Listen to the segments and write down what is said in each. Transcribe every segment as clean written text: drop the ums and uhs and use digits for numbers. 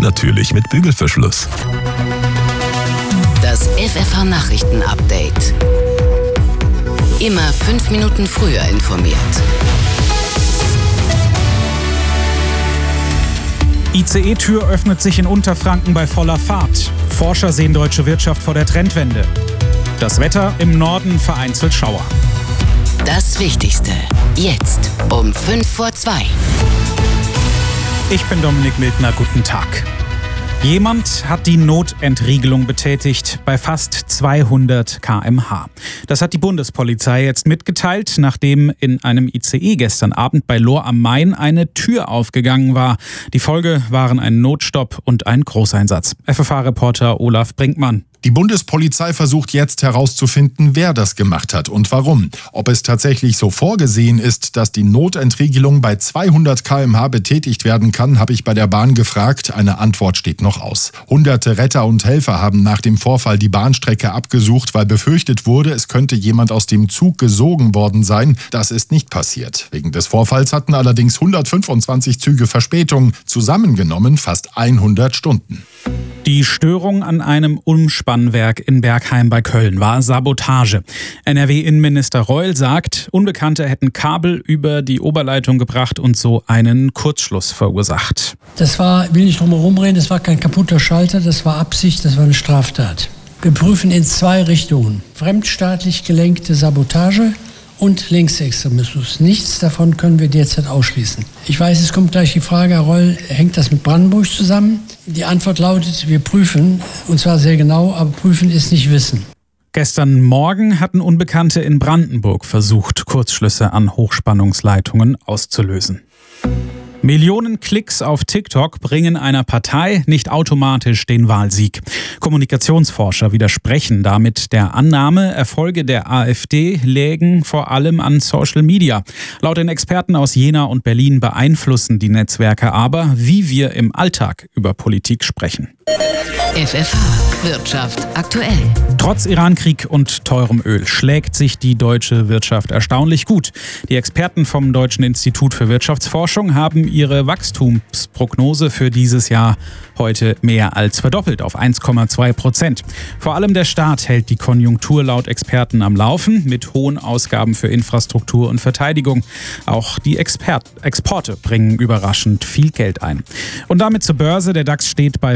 Natürlich mit Bügelverschluss. Das FFH-Nachrichten-Update. Immer 5 Minuten früher informiert. ICE-Tür öffnet sich in Unterfranken bei voller Fahrt. Forscher sehen deutsche Wirtschaft vor der Trendwende. Das Wetter im Norden vereinzelt Schauer. Das Wichtigste jetzt um 2:05. Ich bin Dominik Mildner, guten Tag. Jemand hat die Notentriegelung betätigt bei fast 200 km/h. Das hat die Bundespolizei jetzt mitgeteilt, nachdem in einem ICE gestern Abend bei Lohr am Main eine Tür aufgegangen war. Die Folge waren ein Notstopp und ein Großeinsatz. FFH-Reporter Olaf Brinkmann. Die Bundespolizei versucht jetzt herauszufinden, wer das gemacht hat und warum. Ob es tatsächlich so vorgesehen ist, dass die Notentriegelung bei 200 km/h betätigt werden kann, habe ich bei der Bahn gefragt. Eine Antwort steht noch aus. Hunderte Retter und Helfer haben nach dem Vorfall die Bahnstrecke abgesucht, weil befürchtet wurde, es könnte jemand aus dem Zug gesogen worden sein. Das ist nicht passiert. Wegen des Vorfalls hatten allerdings 125 Züge Verspätung, zusammengenommen fast 100 Stunden. Die Störung an einem Umspannwerk in Bergheim bei Köln war Sabotage. NRW-Innenminister Reul sagt, Unbekannte hätten Kabel über die Oberleitung gebracht und so einen Kurzschluss verursacht. Das war, will nicht drum herum reden, das war kein kaputter Schalter, das war Absicht, das war eine Straftat. Wir prüfen in 2 Richtungen. Fremdstaatlich gelenkte Sabotage und Linksextremismus. Nichts davon können wir derzeit ausschließen. Ich weiß, es kommt gleich die Frage, Herr Reul, hängt das mit Brandenburg zusammen? Die Antwort lautet, wir prüfen, und zwar sehr genau, aber prüfen ist nicht wissen. Gestern Morgen hatten Unbekannte in Brandenburg versucht, Kurzschlüsse an Hochspannungsleitungen auszulösen. Millionen Klicks auf TikTok bringen einer Partei nicht automatisch den Wahlsieg. Kommunikationsforscher widersprechen damit der Annahme, Erfolge der AfD lägen vor allem an Social Media. Laut den Experten aus Jena und Berlin beeinflussen die Netzwerke aber, wie wir im Alltag über Politik sprechen. FFH Wirtschaft aktuell. Trotz Irankrieg und teurem Öl schlägt sich die deutsche Wirtschaft erstaunlich gut. Die Experten vom Deutschen Institut für Wirtschaftsforschung haben ihre Wachstumsprognose für dieses Jahr heute mehr als verdoppelt auf 1,2%. Vor allem der Staat hält die Konjunktur laut Experten am Laufen mit hohen Ausgaben für Infrastruktur und Verteidigung. Auch die Exporte bringen überraschend viel Geld ein. Und damit zur Börse. Der DAX steht bei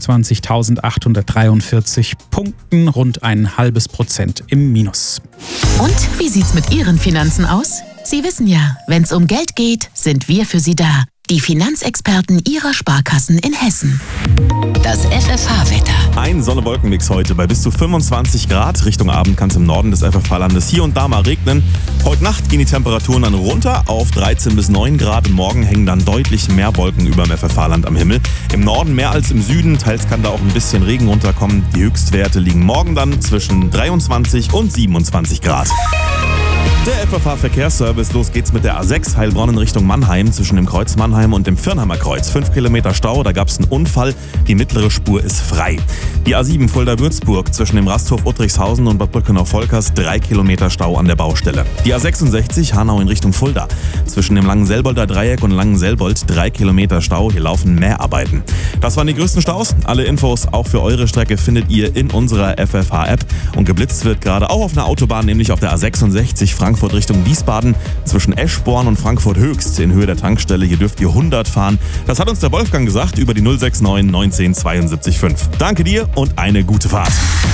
25.843 Punkten, rund 0,5% im Minus. Und wie sieht's mit Ihren Finanzen aus? Sie wissen ja, wenn's um Geld geht, sind wir für Sie da. Die Finanzexperten Ihrer Sparkassen in Hessen. Das FFH-Wetter. Ein Sonne-Wolken-Mix heute bei bis zu 25 Grad. Richtung Abend kann es im Norden des FFH-Landes hier und da mal regnen. Heute Nacht gehen die Temperaturen dann runter auf 13 bis 9 Grad. Und morgen hängen dann deutlich mehr Wolken über dem FFH-Land am Himmel. Im Norden mehr als im Süden. Teils kann da auch ein bisschen Regen runterkommen. Die Höchstwerte liegen morgen dann zwischen 23 und 27 Grad. Der FFH-Verkehrsservice, los geht's mit der A6 Heilbronn in Richtung Mannheim zwischen dem Kreuz Mannheim und dem Firnheimer Kreuz. 5 Kilometer Stau, da gab's einen Unfall, die mittlere Spur ist frei. Die A7 Fulda-Würzburg zwischen dem Rasthof Uttrichshausen und Bad Brückenau-Volkers, 3 Kilometer Stau an der Baustelle. Die A66 Hanau in Richtung Fulda zwischen dem Langenselbolder Dreieck und Langenselbold, 3 Kilometer Stau, hier laufen Mäharbeiten. Das waren die größten Staus. Alle Infos auch für eure Strecke findet ihr in unserer FFH-App. Und geblitzt wird gerade auch auf einer Autobahn, nämlich auf der A66 Frankfurt Richtung Wiesbaden zwischen Eschborn und Frankfurt Höchst in Höhe der Tankstelle. Hier dürft ihr 100 fahren. Das hat uns der Wolfgang gesagt über die 069 19 72 5. Danke dir und eine gute Fahrt.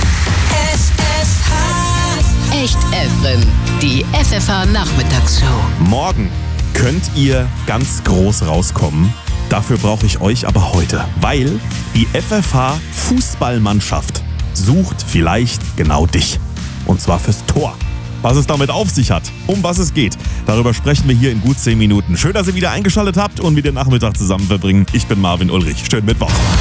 Echt Efren, die FFH-Nachmittagsshow. Morgen könnt ihr ganz groß rauskommen. Dafür brauche ich euch aber heute, weil die FFH-Fußballmannschaft sucht vielleicht genau dich. Und zwar fürs Tor. Was es damit auf sich hat, um was es geht, darüber sprechen wir hier in gut 10 Minuten. Schön, dass ihr wieder eingeschaltet habt und wir den Nachmittag zusammen verbringen. Ich bin Marvin Ulrich. Schönen Mittwoch.